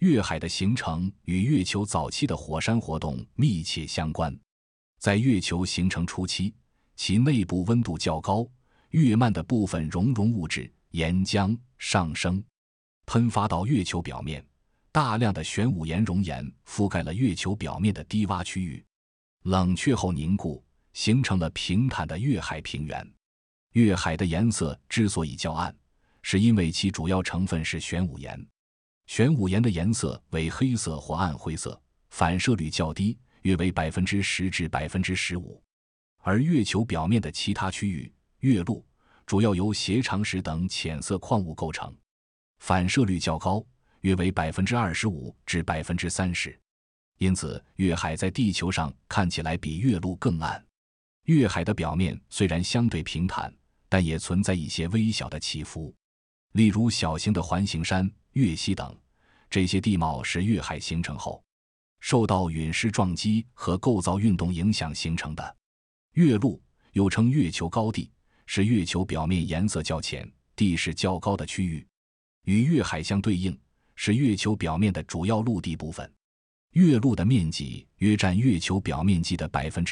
月海的形成与月球早期的火山活动密切相关。在月球形成初期，其内部温度较高，月幔的部分熔融物质岩浆上升，喷发到月球表面，大量的玄武岩熔岩覆盖了月球表面的低洼区域，冷却后凝固，形成了平坦的月海平原。月海的颜色之所以较暗，是因为其主要成分是玄武岩。玄武岩的颜色为黑色或暗灰色，反射率较低，约为 10% 至 15%。而月球表面的其他区域，月陆主要由斜长石等浅色矿物构成，反射率较高，约为 25% 至 30%。因此，月海在地球上看起来比月陆更暗。月海的表面虽然相对平坦，但也存在一些微小的起伏，例如小型的环形山、月溪等。这些地貌是月海形成后，受到陨石撞击和构造运动影响形成的。月陆又称月球高地，是月球表面颜色较浅、地势较高的区域，与月海相对应，是月球表面的主要陆地部分。月陆的面积约占月球表面积的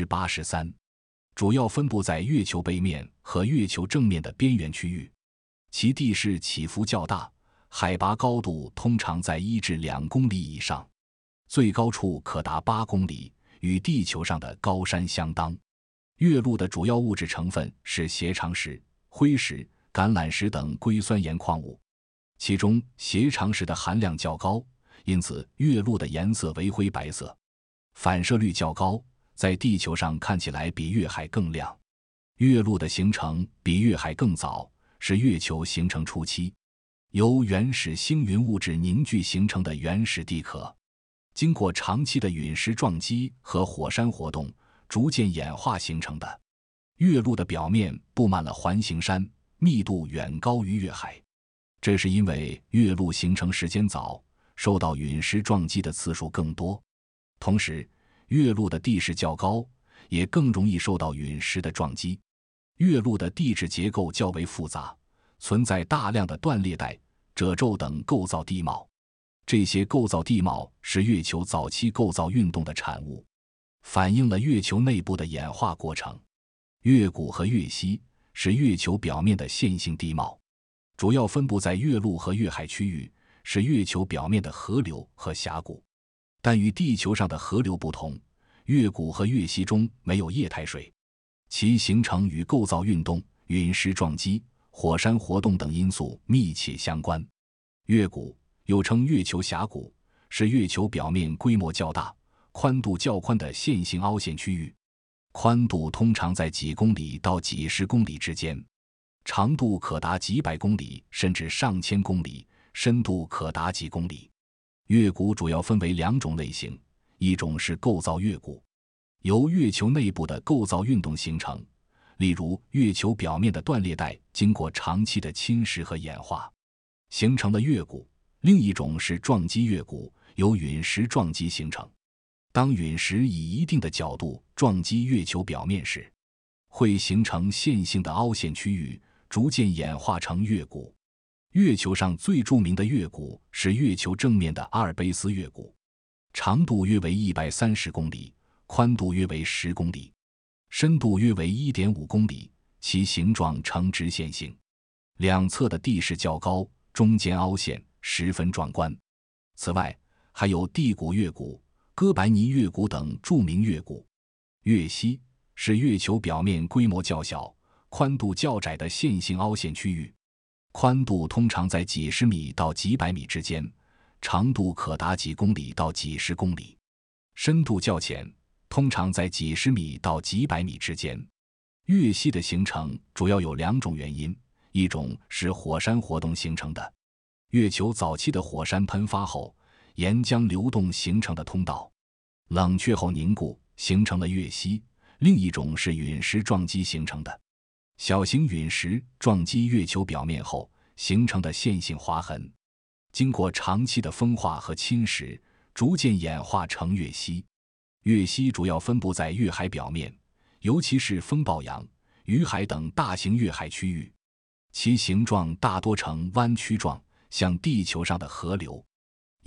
83%， 主要分布在月球背面和月球正面的边缘区域，其地势起伏较大，海拔高度通常在1至2公里以上，最高处可达8公里，与地球上的高山相当。月陆的主要物质成分是斜长石、灰石、橄榄石等硅酸盐矿物，其中斜长石的含量较高，因此月陆的颜色为灰白色，反射率较高，在地球上看起来比月海更亮。月陆的形成比月海更早，是月球形成初期，由原始星云物质凝聚形成的原始地壳，经过长期的陨石撞击和火山活动，逐渐演化形成的。月陆的表面布满了环形山，密度远高于月海，这是因为月陆形成时间早，受到陨石撞击的次数更多，同时月陆的地势较高，也更容易受到陨石的撞击。月陆的地质结构较为复杂，存在大量的断裂带、褶皱等构造地貌，这些构造地貌是月球早期构造运动的产物，反映了月球内部的演化过程。月谷和月溪是月球表面的线性地貌，主要分布在月陆和月海区域，是月球表面的河流和峡谷。但与地球上的河流不同，月谷和月溪中没有液态水，其形成与构造运动、陨石撞击、火山活动等因素密切相关。月谷又称月球峡谷，是月球表面规模较大、宽度较宽的线性凹陷区域，宽度通常在几公里到几十公里之间，长度可达几百公里甚至上千公里，深度可达几公里。月谷主要分为2种类型，一种是构造月谷，由月球内部的构造运动形成，例如月球表面的断裂带经过长期的侵蚀和演化，形成了月谷。另一种是撞击月谷，由陨石撞击形成。当陨石以一定的角度撞击月球表面时，会形成线性的凹陷区域，逐渐演化成月谷。月球上最著名的月谷是月球正面的阿尔卑斯月谷，长度约为130公里，宽度约为10公里，深度约为 1.5 公里，其形状呈直线型，两侧的地势较高，中间凹陷，十分壮观。此外，还有地谷月谷、哥白尼月谷等著名月谷。月溪是月球表面规模较小、宽度较窄的线性凹陷区域，宽度通常在几十米到几百米之间，长度可达几公里到几十公里，深度较浅，通常在几十米到几百米之间。月溪的形成主要有2种原因，一种是火山活动形成的，月球早期的火山喷发后，岩浆流动形成的通道，冷却后凝固，形成了月溪；另一种是陨石撞击形成的，小型陨石撞击月球表面后形成的线性划痕，经过长期的风化和侵蚀，逐渐演化成月溪。月溪主要分布在月海表面，尤其是风暴洋、雨海等大型月海区域，其形状大多呈弯曲状，像地球上的河流。